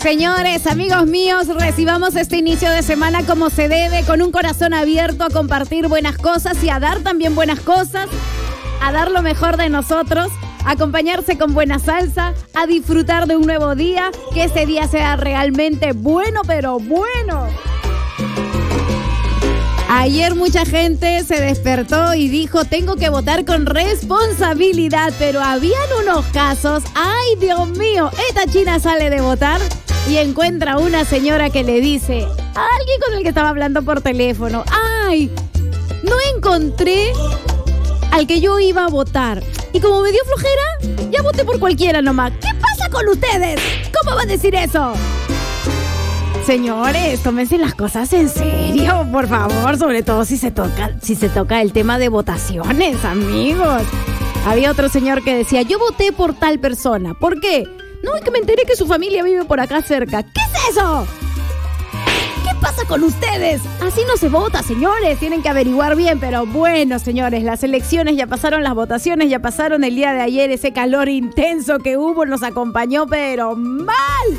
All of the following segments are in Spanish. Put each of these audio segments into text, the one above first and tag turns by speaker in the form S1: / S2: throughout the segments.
S1: Señores, amigos míos, recibamos este inicio de semana como se debe, con un corazón abierto a compartir buenas cosas y a dar también buenas cosas, a dar lo mejor de nosotros, a acompañarse con buena salsa, a disfrutar de un nuevo día, que ese día sea realmente bueno, pero bueno. Ayer mucha gente se despertó y dijo, tengo que votar con responsabilidad, pero habían unos casos, ¡ay, Dios mío! Esta china sale de votar y encuentra una señora que le dice a alguien con el que estaba hablando por teléfono, ¡ay! No encontré al que yo iba a votar. Y como me dio flojera, ya voté por cualquiera nomás. ¿Qué pasa con ustedes? ¿Cómo va a decir eso? Señores, tómense las cosas en serio, por favor, sobre todo si se toca el tema de votaciones, amigos. Había otro señor que decía, yo voté por tal persona. ¿Por qué? No, es que me enteré que su familia vive por acá cerca. ¿Qué es eso? ¿Qué pasa con ustedes? Así no se vota, señores. Tienen que averiguar bien, pero bueno, señores, las elecciones ya pasaron, las votaciones ya pasaron. El día de ayer ese calor intenso que hubo nos acompañó, pero mal.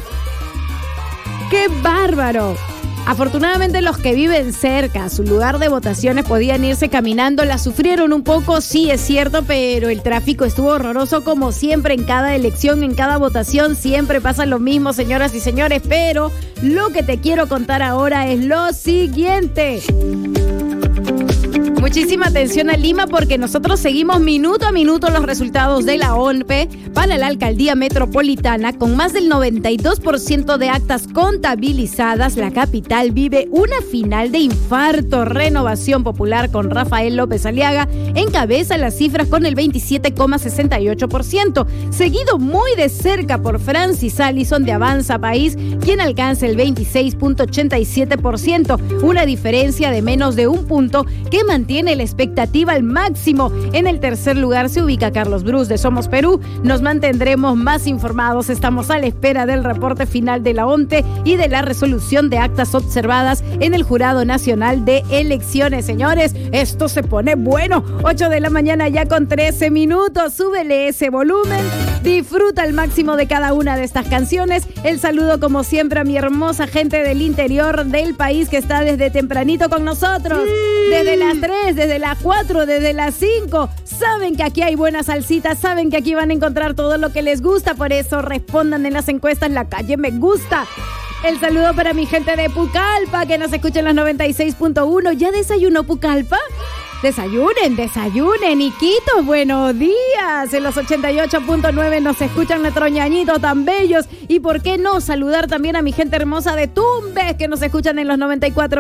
S1: ¡Qué bárbaro! Afortunadamente los que viven cerca a su lugar de votaciones podían irse caminando, la sufrieron un poco, sí es cierto, pero el tráfico estuvo horroroso como siempre en cada elección, en cada votación, siempre pasa lo mismo, señoras y señores, pero lo que te quiero contar ahora es lo siguiente. Muchísima atención a Lima porque nosotros seguimos minuto a minuto los resultados de la ONPE para la alcaldía metropolitana. Con más del 92% de actas contabilizadas, la capital vive una final de infarto. Renovación Popular con Rafael López Aliaga encabeza las cifras con el 27,68%, seguido muy de cerca por Francis Allison de Avanza País, quien alcanza el 26,87%, una diferencia de menos de un punto que mantiene la expectativa al máximo. En el tercer lugar se ubica Carlos Bruce de Somos Perú. Nos mantendremos más informados. Estamos a la espera del reporte final de la ONPE y de la resolución de actas observadas en el Jurado Nacional de Elecciones. Señores, esto se pone bueno. 8 de la mañana ya con 13 minutos. Súbele ese volumen. Disfruta al máximo de cada una de estas canciones. El saludo como siempre a mi hermosa gente del interior del país que está desde tempranito con nosotros. Desde las 3, desde las 4, desde las 5. Saben que aquí hay buena salsita, saben que aquí van a encontrar todo lo que les gusta. Por eso respondan en las encuestas La Calle Me Gusta. El saludo para mi gente de Pucallpa que nos escucha en las 96.1. ¿Ya desayunó Pucallpa? Desayunen, Iquitos, buenos días. En los 88.9 nos escuchan nuestros ñañitos tan bellos. Y por qué no saludar también a mi gente hermosa de Tumbes que nos escuchan en los 94.